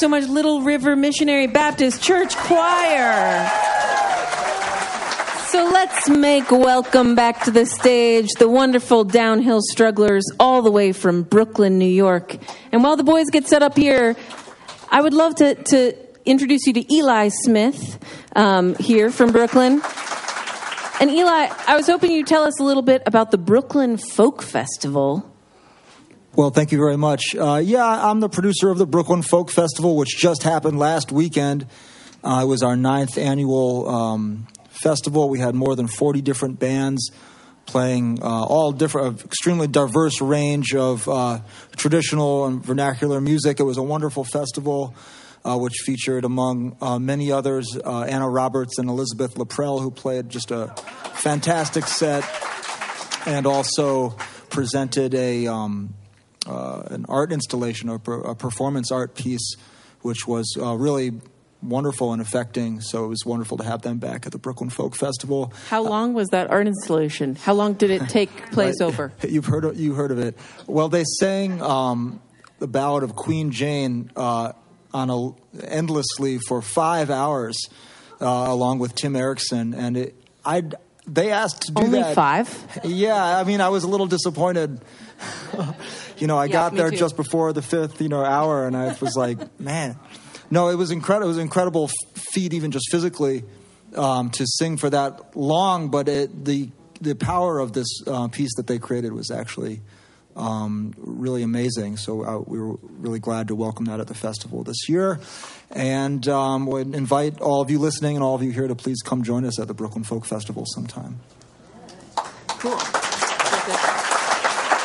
so much, Little River Missionary Baptist Church Choir. So let's make welcome back to the stage the wonderful downhill strugglers all the way from Brooklyn, New York. And while the boys get set up here, I would love to introduce you to Eli Smith here from Brooklyn. And Eli, I was hoping you'd tell us a little bit about the Brooklyn Folk Festival. Well, thank you very much. I'm the producer of the Brooklyn Folk Festival, which just happened last weekend. It was our 9th annual festival. We had more than 40 different bands playing all different, extremely diverse range of traditional and vernacular music. It was a wonderful festival, which featured, among many others, Anna Roberts and Elizabeth Laprelle, who played just a fantastic set, and also presented an art installation, a performance art piece, which was really wonderful and affecting. So it was wonderful to have them back at the Brooklyn Folk Festival. How long was that art installation? How long did it take place over? You heard of it. Well, they sang the Ballad of Queen Jane endlessly for 5 hours, along with Tim Erickson, and they asked to do Only that. Only 5? Yeah, I mean, I was a little disappointed. I got there just before the 5th, hour, and I was like, man. No, it was incredible. It was an incredible feat, even just physically, to sing for that long. But the power of this piece that they created was actually really amazing. So we were really glad to welcome that at the festival this year. And would invite all of you listening and all of you here to please come join us at the Brooklyn Folk Festival sometime. Cool.